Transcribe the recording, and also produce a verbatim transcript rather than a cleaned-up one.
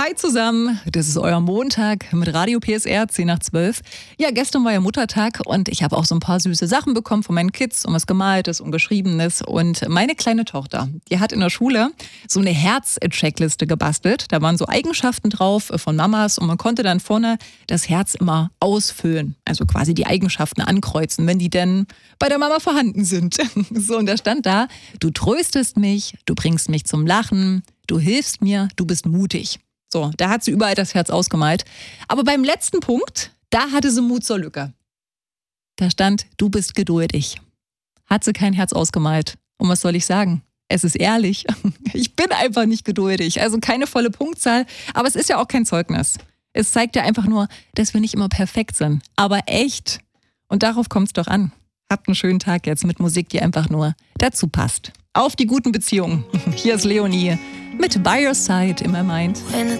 Hi zusammen, das ist euer Montag mit Radio P S R zehn nach zwölf. Ja, gestern war ja Muttertag und ich habe auch so ein paar süße Sachen bekommen von meinen Kids, um was Gemaltes und Geschriebenes. Und meine kleine Tochter, die hat in der Schule so eine Herz-Checkliste gebastelt. Da waren so Eigenschaften drauf von Mamas und man konnte dann vorne das Herz immer ausfüllen. Also quasi die Eigenschaften ankreuzen, wenn die denn bei der Mama vorhanden sind. So, und da stand da, du tröstest mich, du bringst mich zum Lachen, du hilfst mir, du bist mutig. So, da hat sie überall das Herz ausgemalt. Aber beim letzten Punkt, da hatte sie Mut zur Lücke. Da stand, du bist geduldig. Hat sie kein Herz ausgemalt. Und was soll ich sagen? Es ist ehrlich. Ich bin einfach nicht geduldig. Also keine volle Punktzahl. Aber es ist ja auch kein Zeugnis. Es zeigt ja einfach nur, dass wir nicht immer perfekt sind. Aber echt. Und darauf kommt es doch an. Habt einen schönen Tag jetzt mit Musik, die einfach nur dazu passt. Auf die guten Beziehungen. Hier ist Leonie mit By Your Side in My Mind.